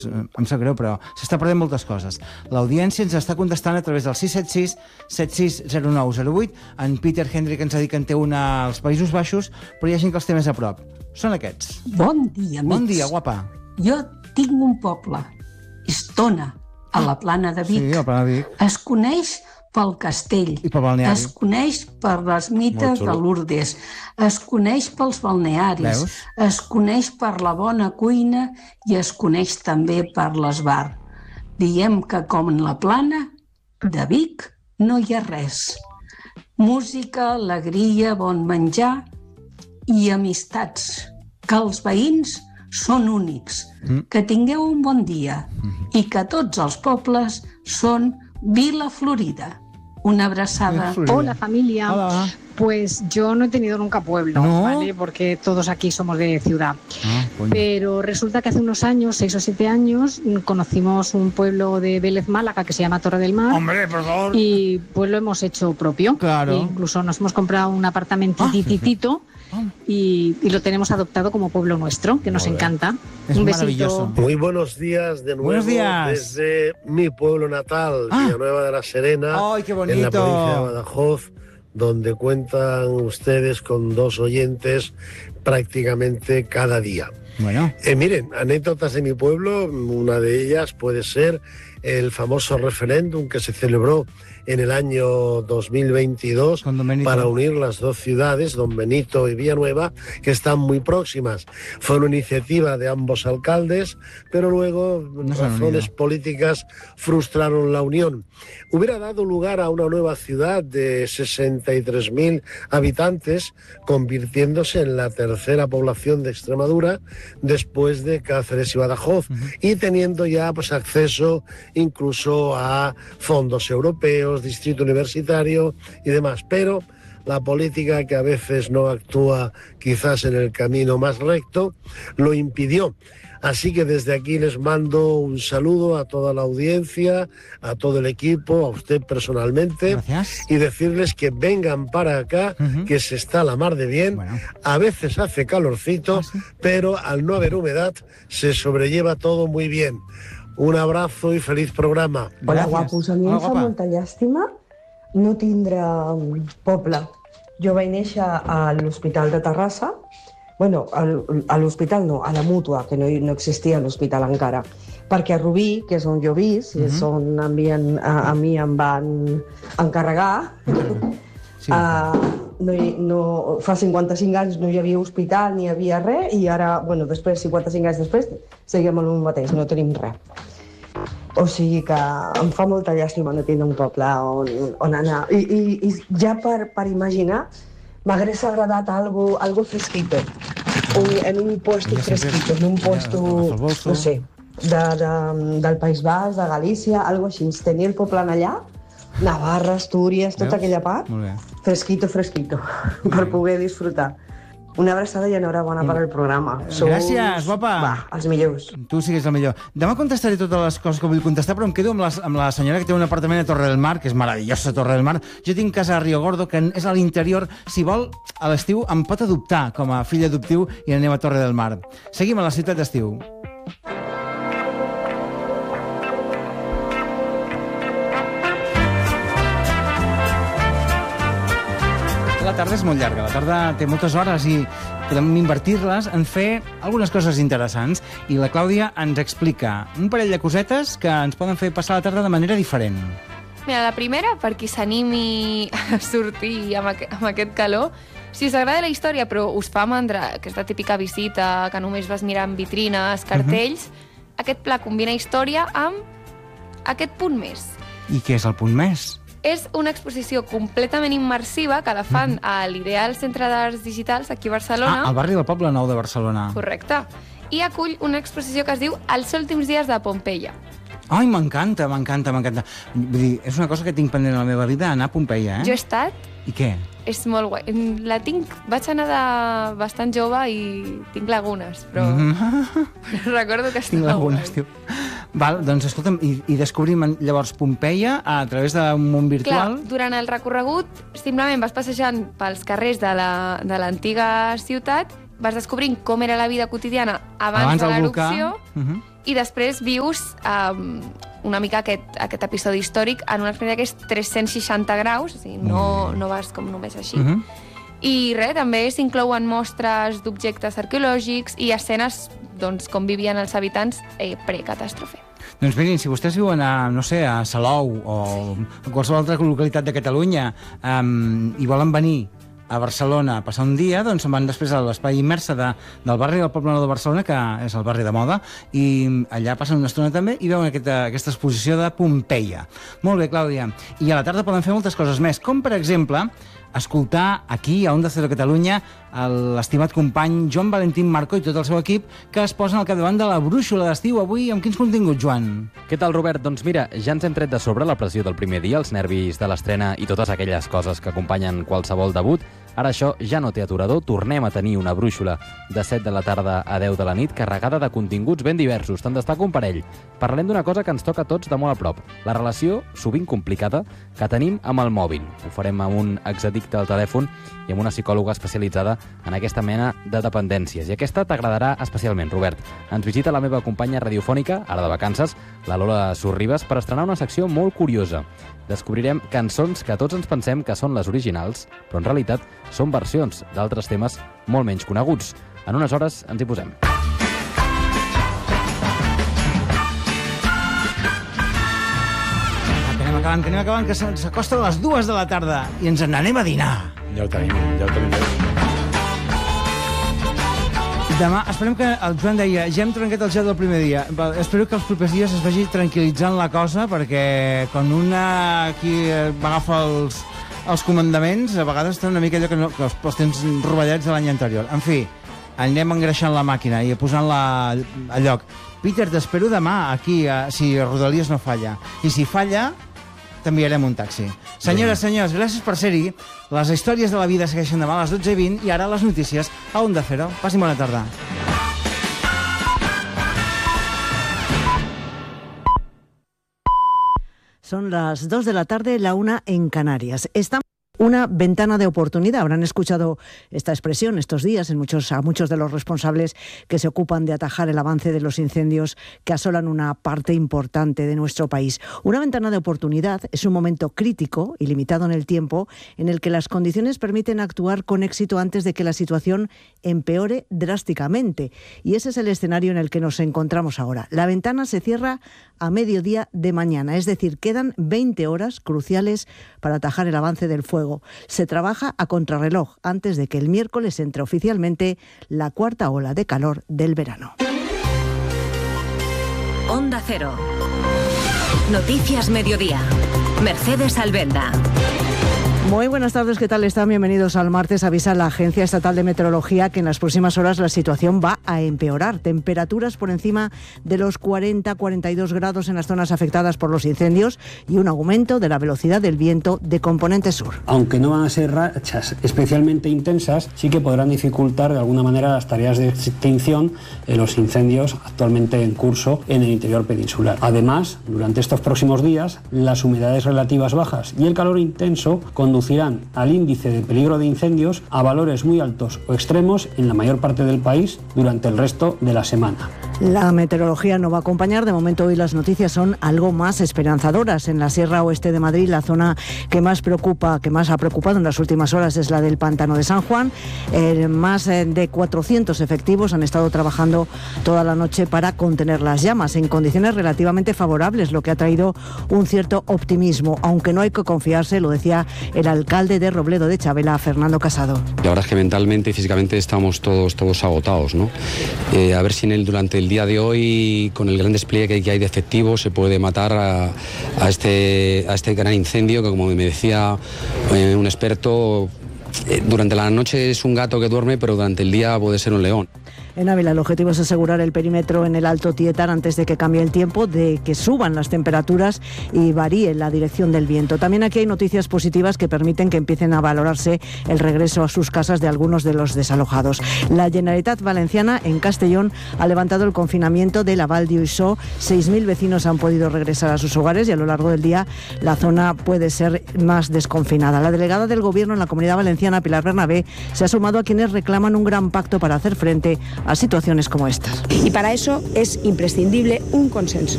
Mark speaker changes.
Speaker 1: Em sap greu, però s'està perdent moltes coses. L'audiència ens està contestant a través del 676-760908. En Peter Hendrik ens ha dit que en té una als Països Baixos, però hi ha gent que els té més a prop. Són aquests.
Speaker 2: Bon dia, amics.
Speaker 1: Bon dia, guapa.
Speaker 2: Jo tinc un poble, Estona, a la Plana de Vic.
Speaker 1: Sí, a la Plana de Vic.
Speaker 2: Es coneix pel castell.
Speaker 1: I pel balneari.
Speaker 2: Es coneix per les mites de Lourdes. Es coneix pels balnearis.
Speaker 1: Veus?
Speaker 2: Es coneix per la bona cuina i es coneix també per l'esbar. Diem que, com en la Plana de Vic, no hi ha res. Música, alegria, bon menjar i amistats. Que els veïns són únics. Que tingueu un bon dia i que tots els pobles són Vila Florida. Una abrazada.
Speaker 3: Hola familia.
Speaker 1: Hola.
Speaker 3: Pues yo no he tenido nunca pueblo,
Speaker 1: ¿No?
Speaker 3: ¿vale? Porque todos aquí somos de ciudad.
Speaker 1: Coño.
Speaker 3: Pero resulta que hace unos años, 6 o 7 años, conocimos un pueblo de Vélez, Málaga, que se llama Torre del Mar.
Speaker 1: Hombre, por favor.
Speaker 3: Y pues lo hemos hecho propio.
Speaker 1: Claro.
Speaker 3: E incluso nos hemos comprado un apartamentitito y lo tenemos adoptado como pueblo nuestro, que nos encanta.
Speaker 1: Es
Speaker 3: Un
Speaker 1: maravilloso.
Speaker 3: besito.
Speaker 4: Muy buenos días de nuevo.
Speaker 1: Buenos días.
Speaker 4: Desde mi pueblo natal, Villanueva de la Serena,
Speaker 1: ¡Ay, qué bonito!
Speaker 4: en la provincia de Badajoz, donde cuentan ustedes con 2 oyentes prácticamente cada día.
Speaker 1: Bueno.
Speaker 4: Miren, anécdotas de mi pueblo, una de ellas puede ser el famoso referéndum que se celebró en el año 2022 para unir las 2 ciudades, Don Benito y Villanueva, que están muy próximas. Fue una iniciativa de ambos alcaldes, pero luego razones políticas frustraron la unión. Hubiera dado lugar a una nueva ciudad de 63.000 habitantes, convirtiéndose en la 3ª población de Extremadura después de Cáceres y Badajoz, y teniendo ya pues acceso incluso a fondos europeos, distrito universitario y demás. Pero la política, que a veces no actúa quizás en el camino más recto, lo impidió. Así que desde aquí les mando un saludo a toda la audiencia, a todo el equipo, a usted personalmente.
Speaker 1: Gracias.
Speaker 4: Y decirles que vengan para acá, que se está a la mar de bien. A veces hace calorcito, pero al no haber humedad se sobrelleva todo muy bien. Un abrazo y feliz programa.
Speaker 5: Hola, guapos. A mi em fa molta llàstima no tindre poble. Jo vaig néixer a l'Hospital de Terrassa. Bueno, a l'hospital no, a la Mútua, que no existia l'hospital encara. Perquè a Rubí, que és on jo visc, és on a mi em van encarregar, fa 55 anys no hi havia hospital ni hi havia res, i ara, bueno, després, 55 anys després, seguim amb el mateix, no tenim res. O sigui que em fa molta llàstima no tindre un poble on anar. I ja per imaginar, m'hagués agradat algo fresquito, en un puesto fresquito, en un puesto, no sé, del País Basc, de Galícia, algo així. Tenir el poble allà, Navarra, Astúries, tota aquella part, fresquito, per poder disfrutar. Una abraçada i enhorabona per al programa.
Speaker 1: Gràcies, guapa.
Speaker 5: Va, els millors.
Speaker 1: Tu sigues el millor. Demà contestaré totes les coses que vull contestar, però em quedo amb la senyora que té un apartament a Torre del Mar, que és meravellosa, Torre del Mar. Jo tinc casa a Rio Gordo, que és a l'interior. Si vol, a l'estiu em pot adoptar com a fill adoptiu i anem a Torre del Mar. Seguim a la ciutat d'estiu. La tarda és molt llarga, la tarda té moltes hores i podem invertir-les en fer algunes coses interessants. I la Clàudia ens explica un parell de cosetes que ens poden fer passar la tarda de manera diferent.
Speaker 6: Mira, la primera, per qui s'animi a sortir amb aquest calor, si us agrada la història però us fa mandra aquesta típica visita que només vas mirant vitrines, cartells, aquest pla combina història amb aquest punt més.
Speaker 1: I què és el punt més?
Speaker 6: És una exposició completament immersiva que la fan a l'Ideal Centre d'Arts Digitals aquí a Barcelona.
Speaker 1: Al barri del Poble Nou de Barcelona.
Speaker 6: Correcte. I acull una exposició que es diu Els últims dies de Pompeia.
Speaker 1: Ai, m'encanta. Vull dir, és una cosa que tinc pendent a la meva vida, anar a Pompeia,
Speaker 6: Jo he estat.
Speaker 1: I què?
Speaker 6: És molt guai. Vaig anar de bastant jove i tinc lagunes, però recordo que
Speaker 1: Tinc
Speaker 6: estava
Speaker 1: lagunes, tio. Val, doncs escolta'm, i descobrim llavors Pompeia a través d'un món virtual?
Speaker 6: Clar, durant el recorregut simplement vas passejant pels carrers de l'antiga ciutat, vas descobrint com era la vida quotidiana abans de l'erupció i després vius una mica aquest episodi històric en una experiència que és 360 graus, o sigui, no vas com només així. I res, també s'inclouen mostres d'objectes arqueològics i escenes doncs, com vivien els habitants pre-catàstrofe.
Speaker 1: Doncs mirin, si vostès viuen a Salou o a qualsevol altra localitat de Catalunya i volen venir a Barcelona a passar un dia, doncs se'n van després a l'espai immersa del barri del Poble Nou de Barcelona, que és el barri de moda, i allà passen una estona també i veuen aquesta exposició de Pompeia. Molt bé, Clàudia. I a la tarda poden fer moltes coses més, com per exemple escoltar aquí, a Onda Cero Catalunya, l'estimat company Joan Valentín Marco i tot el seu equip que es posen al capdavant de la brúixola d'estiu avui. Amb quins continguts, Joan?
Speaker 7: Què tal, Robert? Doncs mira, ja ens hem tret de sobre la pressió del primer dia, els nervis de l'estrena i totes aquelles coses que acompanyen qualsevol debut. Ara això ja no té aturador, tornem a tenir una brúixola de 7 de la tarda a 10 de la nit carregada de continguts ben diversos, te'n destaco un parell. Parlem d'una cosa que ens toca a tots de molt a prop, la relació, sovint complicada, que tenim amb el mòbil. Ho farem amb un exaddicte al telèfon i amb una psicòloga especialitzada en aquesta mena de dependències. I aquesta t'agradarà especialment, Robert. Ens visita la meva companya radiofònica, ara de vacances, la Lola Sorribas, per estrenar una secció molt curiosa. Descobrirem cançons que tots ens pensem que són les originals, però en realitat són versions d'altres temes molt menys coneguts. En unes hores ens hi posem.
Speaker 1: Anem acabant, que s'acosta a les 2 de la tarda i ens n'anem a dinar.
Speaker 8: Ja ho tenim.
Speaker 1: Demà, esperem que el Joan deia, ja hem trencat el gel del primer dia. Espero que els propers dies es vagi tranquil·litzant la cosa, perquè quan una aquí agafa els comandaments, a vegades està una mica allò que els tens rovellats de l'any anterior. En fi, anem engreixant la màquina i posant-la a lloc. Peter, t'espero demà aquí, si Rodalies no falla. I si falla, t'enviarem un taxi. Senyores, senyors, gràcies per ser-hi. Les històries de la vida segueixen demà a les 12:20 i ara les notícies a Onda Cero. Passin bona tarda.
Speaker 9: Son las 2 de la tarde, la 1 en Canarias. Estamos una ventana de oportunidad. Habrán escuchado esta expresión estos días a muchos de los responsables que se ocupan de atajar el avance de los incendios que asolan una parte importante de nuestro país. Una ventana de oportunidad es un momento crítico y limitado en el tiempo en el que las condiciones permiten actuar con éxito antes de que la situación empeore drásticamente. Y ese es el escenario en el que nos encontramos ahora. La ventana se cierra a mediodía de mañana, es decir, quedan 20 horas cruciales para atajar el avance del fuego. Se trabaja a contrarreloj antes de que el miércoles entre oficialmente la cuarta ola de calor del verano.
Speaker 10: Onda Cero. Noticias Mediodía. Mercedes Albenda.
Speaker 9: Muy buenas tardes, ¿qué tal están? Bienvenidos al martes. Avisa la Agencia Estatal de Meteorología que en las próximas horas la situación va a empeorar. Temperaturas por encima de los 40-42 grados en las zonas afectadas por los incendios y un aumento de la velocidad del viento de componente sur.
Speaker 11: Aunque no van a ser rachas especialmente intensas, sí que podrán dificultar de alguna manera las tareas de extinción de los incendios actualmente en curso en el interior peninsular. Además, durante estos próximos días, las humedades relativas bajas y el calor intenso conducirán al índice de peligro de incendios a valores muy altos o extremos en la mayor parte del país durante el resto de la semana.
Speaker 9: La meteorología no va a acompañar. De momento hoy las noticias son algo más esperanzadoras. En la Sierra Oeste de Madrid, la zona que más ha preocupado en las últimas horas es la del Pantano de San Juan. Más de 400 efectivos han estado trabajando toda la noche para contener las llamas en condiciones relativamente favorables, lo que ha traído un cierto optimismo, aunque no hay que confiarse, lo decía el alcalde de Robledo de Chavela, Fernando Casado.
Speaker 12: La verdad es que mentalmente y físicamente estamos todos agotados, ¿no? A ver si durante el día de hoy, con el gran despliegue que hay de efectivos, se puede matar a este gran incendio que, como me decía un experto, durante la noche es un gato que duerme, pero durante el día puede ser un león.
Speaker 9: En Ávila el objetivo es asegurar el perímetro en el Alto Tietar antes de que cambie el tiempo, de que suban las temperaturas y varíe la dirección del viento. También aquí hay noticias positivas que permiten que empiecen a valorarse el regreso a sus casas de algunos de los desalojados. La Generalitat Valenciana en Castellón ha levantado el confinamiento de la Val d'Uixó. 6.000 vecinos han podido regresar a sus hogares y a lo largo del día la zona puede ser más desconfinada. La delegada del Gobierno en la Comunidad Valenciana, Pilar Bernabé, se ha sumado a quienes reclaman un gran pacto para hacer frente a situaciones como estas.
Speaker 8: Y para eso es imprescindible un consenso.